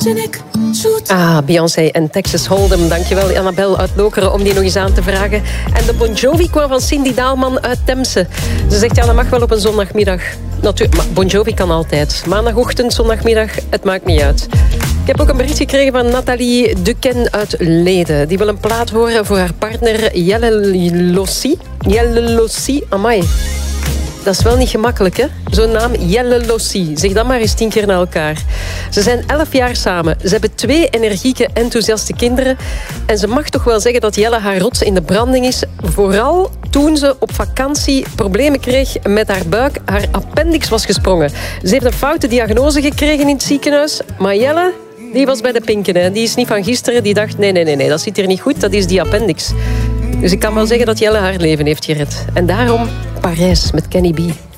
Ah, Beyoncé en Texas Hold'em. Dankjewel, Annabel uit Lokeren, om die nog eens aan te vragen. En de Bon Jovi kwam van Cindy Daalman uit Temse. Ze zegt, ja, dat mag wel op een zondagmiddag. Natuurlijk, maar Bon Jovi kan altijd. Maandagochtend, zondagmiddag, het maakt niet uit. Ik heb ook een bericht gekregen van Nathalie Duquesne uit Leden. Die wil een plaat horen voor haar partner Jelle Lossi. Jelle Lossi, amai. Dat is wel niet gemakkelijk, hè? Zo'n naam, Jelle Lossi. Zeg dat maar eens 10 keer naar elkaar. Ze zijn 11 jaar samen. Ze hebben 2 energieke, enthousiaste kinderen. En ze mag toch wel zeggen dat Jelle haar rots in de branding is. Vooral toen ze op vakantie problemen kreeg met haar buik. Haar appendix was gesprongen. Ze heeft een foute diagnose gekregen in het ziekenhuis. Maar Jelle, die was bij de pinken. Hè. Die is niet van gisteren. Die dacht, nee, dat zit hier niet goed. Dat is die appendix. Dus ik kan wel zeggen dat Jelle haar leven heeft gered. En daarom Parijs met Kenny B.